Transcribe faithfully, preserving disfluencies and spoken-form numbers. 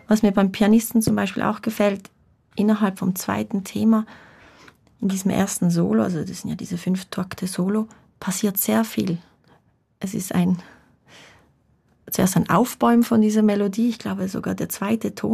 Was mir beim Pianisten zum Beispiel auch gefällt, innerhalb vom zweiten Thema, in diesem ersten Solo, also das sind ja diese fünf Takte Solo, passiert sehr viel. Es ist ein, zuerst ein Aufbäumen von dieser Melodie, ich glaube sogar der zweite Ton